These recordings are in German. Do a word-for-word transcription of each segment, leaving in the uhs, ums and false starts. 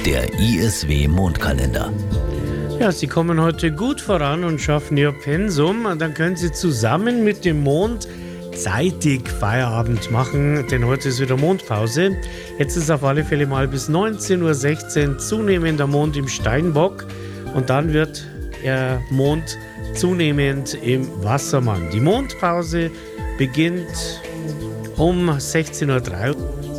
Der I S W-Mondkalender. Ja, Sie kommen heute gut voran und schaffen Ihr Pensum. Dann können Sie zusammen mit dem Mond zeitig Feierabend machen, denn heute ist wieder Mondpause. Jetzt ist auf alle Fälle mal bis neunzehn Uhr sechzehn zunehmend der Mond im Steinbock und dann wird der Mond zunehmend im Wassermann. Die Mondpause beginnt um sechzehn Uhr drei.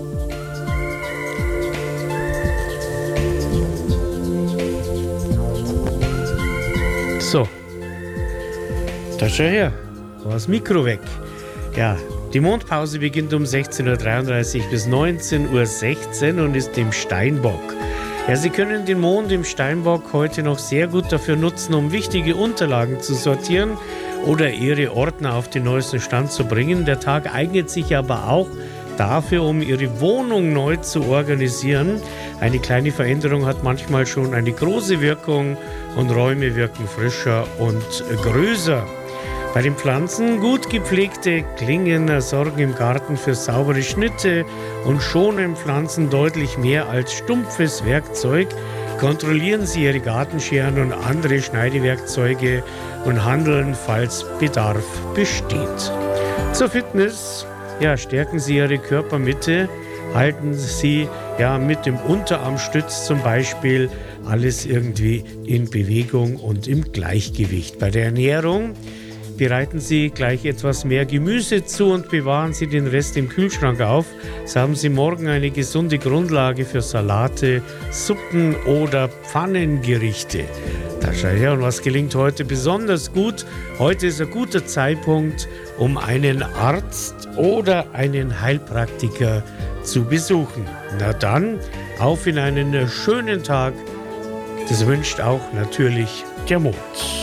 So, da schau her, war das Mikro weg. Ja, die Mondpause beginnt um sechzehn Uhr dreiunddreißig bis neunzehn Uhr sechzehn und ist im Steinbock. Ja, Sie können den Mond im Steinbock heute noch sehr gut dafür nutzen, um wichtige Unterlagen zu sortieren oder Ihre Ordner auf den neuesten Stand zu bringen. Der Tag eignet sich aber auch dafür, um Ihre Wohnung neu zu organisieren. Eine kleine Veränderung hat manchmal schon eine große Wirkung und Räume wirken frischer und größer. Bei den Pflanzen gut gepflegte Klingen sorgen im Garten für saubere Schnitte und schonen Pflanzen deutlich mehr als stumpfes Werkzeug. Kontrollieren Sie Ihre Gartenscheren und andere Schneidewerkzeuge und handeln, falls Bedarf besteht. Zur Fitness, ja, stärken Sie Ihre Körpermitte, halten Sie ja mit dem Unterarmstütz zum Beispiel alles irgendwie in Bewegung und im Gleichgewicht. Bei der Ernährung bereiten Sie gleich etwas mehr Gemüse zu und bewahren Sie den Rest im Kühlschrank auf. So haben Sie morgen eine gesunde Grundlage für Salate, Suppen oder Pfannengerichte. Da schau her, und was gelingt heute besonders gut? Heute ist ein guter Zeitpunkt, um einen Arzt oder einen Heilpraktiker zu besuchen. Na dann, auf in einen schönen Tag. Das wünscht auch natürlich der Mond.